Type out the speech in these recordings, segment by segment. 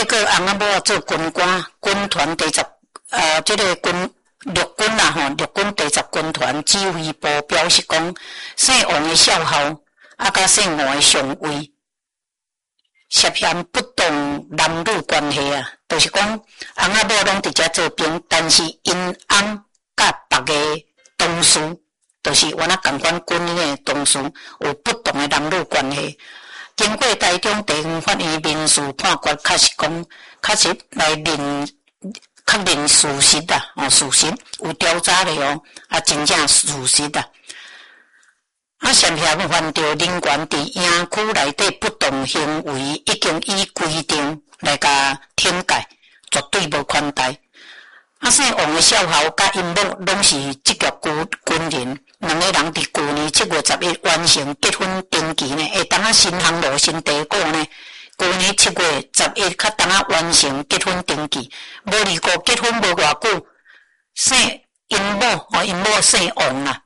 果翁仔某做军官，军团第10，这个陆军啦吼，陆军第10军团指挥部表示讲，姓王的少校甲姓吴的上尉涉嫌不当男女关系啊，就是讲翁仔某拢伫遮做兵，但是因翁甲别个同事，就是原来共款军的同事有不当的男女关系。经过台中地方法院民事判决，确实来确认事实啦，事实有调查的真正事实啦。嫌嫌犯着人员伫营区内底不当行为，已经依规定来甲停改，绝对无宽待。姓王的少校甲因某拢是职业军人，两个人伫去年7月11完成结婚登记呢，会当新航路新地股呢。去年7月11较当完成结婚登记，无离过结婚无偌久，因某姓王啦。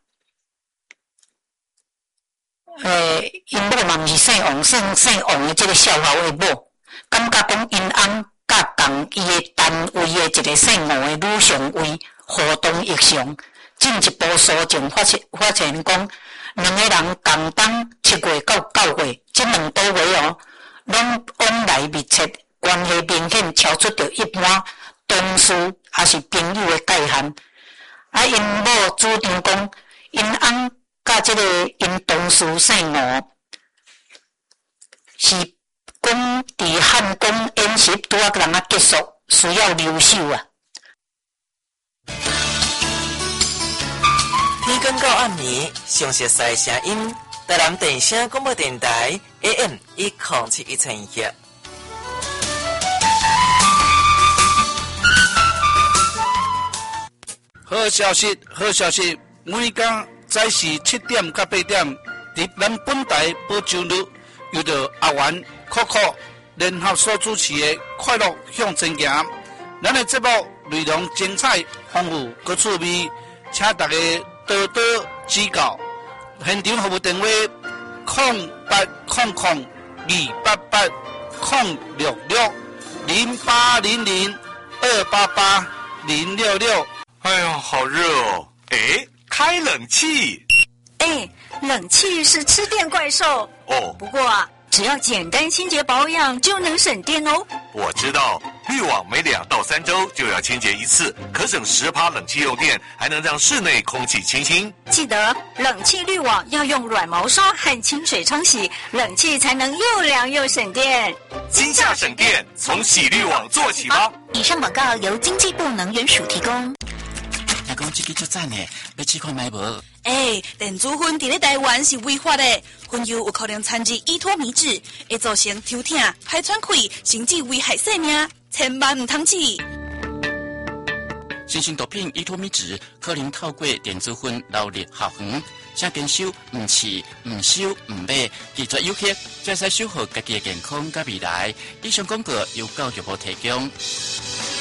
因某嘛毋是姓王，姓王的这个少校的某，感觉讲因翁甲共伊的单位的一个姓吴的女上尉互动异常，进一步搜证发现讲，两个人共当7月到9月这2个月拢往来密切，关系明显超出着一般同事还是朋友的界限。因某主张讲，因翁甲这个因同事姓吴是讲伫汉光演习拄人结束，需要留守啊。 天光到暗暝，详细赛声音，台南电声广播电台 AM1071。 好消息！每天早时7点到8点，伫咱本台播出率由着阿元、Coco联合所主持的《快乐向前行》。咱的节目内容精彩丰富，各趣味，请大家多多指教。现场服务电话：0800-066-0800-288-066。 哎呀，好热哦！哎，开冷气。 哎，冷气是吃电怪兽哦。 不过只要简单清洁保养就能省电哦。 我知道，滤网每2到3周就要清洁一次，可省10%冷气用电，还能让室内空气清新。 记得冷气滤网要用软毛刷和清水冲洗，冷气才能又凉又省电。 今夏省电，从洗滤网做起吧。 以上广告由经济部能源署提供。 听讲这个足赞的，要试看买无？ 电子烟伫咧台湾是违法的，烟油有可能掺入依托米脂，会造成头痛、排喘气，甚至危害生命，千万唔通试。 新型毒品依托米脂可能透过电子烟流入校园，请坚守唔试、唔收、唔买，拒绝有客，才使守护家己的健康甲未来。以上广告由教育部提供。